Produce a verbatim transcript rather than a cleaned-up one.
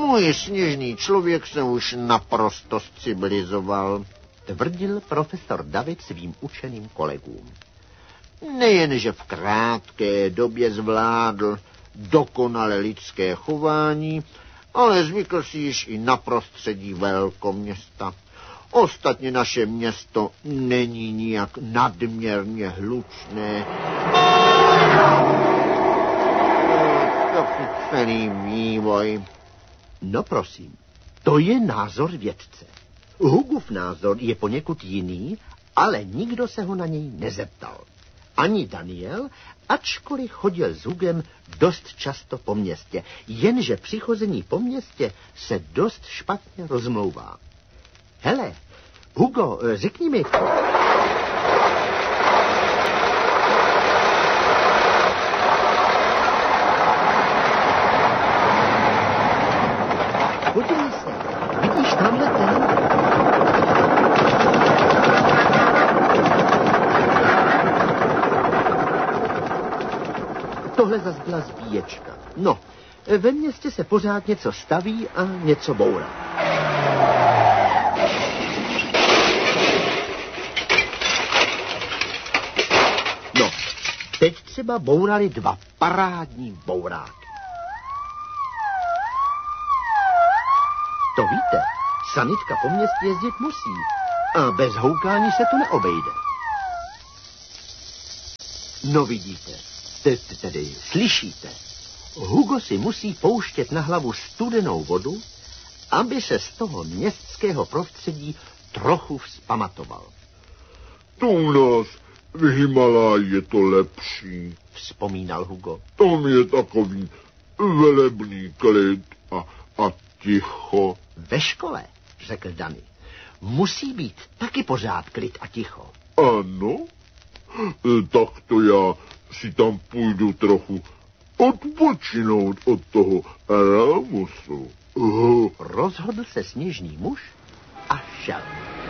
Můj sněžný člověk se už naprosto civilizoval, tvrdil profesor David svým učeným kolegům. Nejenže v krátké době zvládl dokonale lidské chování, ale zvykl si již i na prostředí velkoměsta. Ostatně naše město není nijak nadměrně hlučné. Takový celý vývoj. No prosím, to je názor vědce. Hugův názor je poněkud jiný, ale nikdo se ho na něj nezeptal. Ani Daniel, ačkoliv chodil s Hugem dost často po městě, jenže při chození po městě se dost špatně rozmlouvá. Hele, Hugo, řekni mi... Podívej se, vidíš tamhle ten? Tohle zas byla zbíječka. No, ve městě se pořád něco staví a něco bourá. No, teď třeba bourali dva parádní bouráky. To víte, sanitka po městě jezdit musí a bez houkání se to neobejde. No vidíte, tedy slyšíte, Hugo si musí pouštět na hlavu studenou vodu, aby se z toho městského prostředí trochu vzpamatoval. To u nás v Himaláji je to lepší, vzpomínal Hugo. Tam je takový velebný klid a, a ticho. Ve škole, řekl Dani, musí být taky pořád klid a ticho. Ano, tak to já si tam půjdu trochu odpočinout od toho rámusu. Rozhodl se sněžný muž a šel.